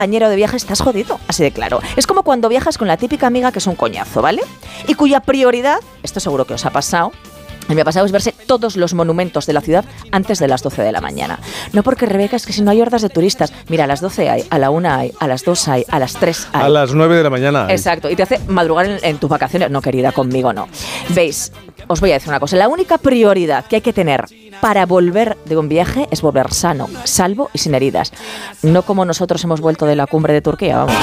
compañero de viaje estás jodido, así de claro. Es como cuando viajas con la típica amiga que es un coñazo, ¿vale? Y cuya prioridad, esto seguro que os ha pasado, y me ha pasado, es verse todos los monumentos de la ciudad antes de las 12 de la mañana. No porque, Rebeca, es que si no hay hordas de turistas. Mira, a las 12 hay, a la 1 hay, a las 2 hay, a las 3 hay. A las 9 de la mañana hay. Exacto, y te hace madrugar en tus vacaciones. No, querida, conmigo no. Veis, os voy a decir una cosa. La única prioridad que hay que tener para volver de un viaje es volver sano, salvo y sin heridas. No como nosotros hemos vuelto de la cumbre de Turquía, vamos.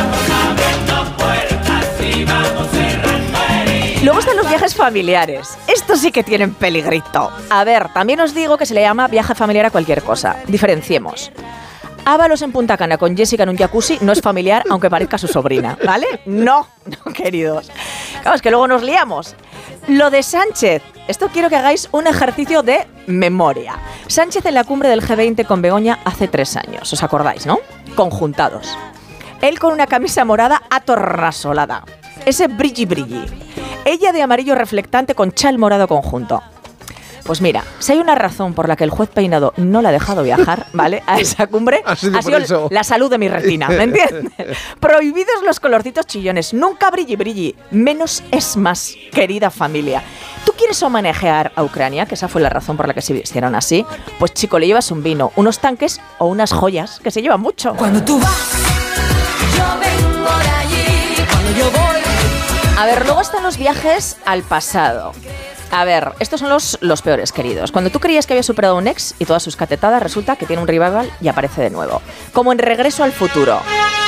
Luego están los viajes familiares. Estos sí que tienen peligrito. A ver, también os digo que se le llama viaje familiar a cualquier cosa. Diferenciemos. Ábalos en Punta Cana con Jessica en un jacuzzi no es familiar, aunque parezca su sobrina, ¿vale? No, queridos. Claro, es que luego nos liamos. Lo de Sánchez. Esto quiero que hagáis un ejercicio de memoria. Sánchez en la cumbre del G20 con Begoña hace 3 años. ¿Os acordáis, no? Conjuntados. Él con una camisa morada atornasolada. Ese brilli. Ella de amarillo reflectante con chal morado conjunto. Pues mira, si hay una razón por la que el juez Peinado no la ha dejado viajar, ¿vale?, a esa cumbre, ha sido la salud de mi retina, ¿me entiendes? Prohibidos los colorcitos chillones, nunca brilli, menos es más, querida familia. ¿Tú quieres homenajear a Ucrania, que esa fue la razón por la que se vistieron así? Pues chico, le llevas un vino, unos tanques o unas joyas, que se llevan mucho. Cuando tú vas, yo vengo de allí, cuando yo voy. A ver, luego están los viajes al pasado. A ver, estos son los peores, queridos. Cuando tú creías que había superado a un ex y todas sus catetadas, resulta que tiene un revival y aparece de nuevo. Como en Regreso al Futuro.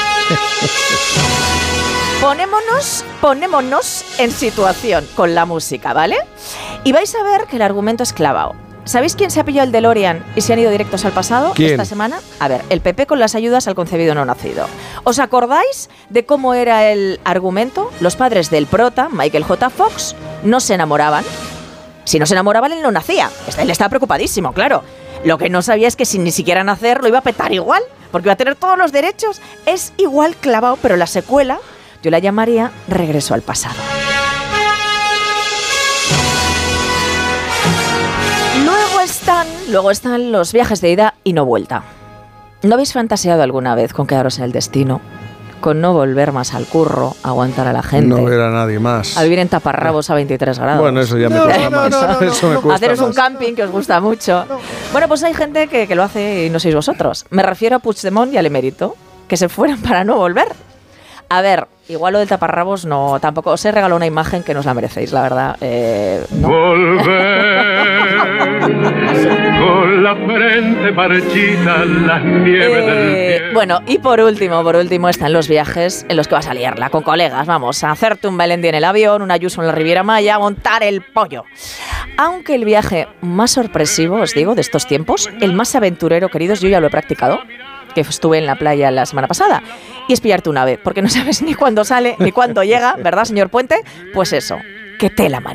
Ponémonos en situación con la música, ¿vale? Y vais a ver que el argumento es clavado. ¿Sabéis quién se ha pillado el DeLorean y se han ido directos al pasado esta semana? A ver, el PP con las ayudas al concebido no nacido. ¿Os acordáis de cómo era el argumento? Los padres del prota, Michael J. Fox, no se enamoraban. Si no se enamoraban, él no nacía. Él estaba preocupadísimo, claro. Lo que no sabía es que sin ni siquiera nacer lo iba a petar igual, porque iba a tener todos los derechos. Es igual clavado, pero la secuela yo la llamaría Regreso al pasado. Luego están los viajes de ida y no vuelta. ¿No habéis fantaseado alguna vez con quedaros en el destino? Con no volver más al curro, aguantar a la gente. No ver a nadie más. A vivir en taparrabos a 23 grados. Bueno, eso ya me cuesta más. Eso me cuesta haceros más. un camping que os gusta mucho. Bueno, pues hay gente que lo hace y no sois vosotros. Me refiero a Puigdemont y al emérito, que se fueran para no volver. A ver, igual lo del taparrabos no, tampoco. Os he regalado una imagen que no os la merecéis, la verdad. ¿No? Volver con la frente marchita, las nieves del cielo. Bueno, y por último están los viajes en los que vas a liarla con colegas. Vamos a hacerte un Melendi en el avión, un Ayuso en la Riviera Maya, a montar el pollo. Aunque el viaje más sorpresivo, os digo, de estos tiempos, el más aventurero, queridos, yo ya lo he practicado, que estuve en la playa la semana pasada, y es pillarte un ave, porque no sabes ni cuándo sale, ni cuándo llega, ¿verdad, señor Puente? Pues eso, que tela, María.